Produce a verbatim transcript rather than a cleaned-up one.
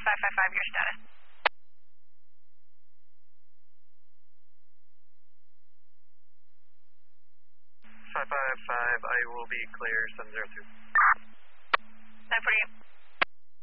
five five five, your status. five five five, I will be clear, seven zero two. Time for you.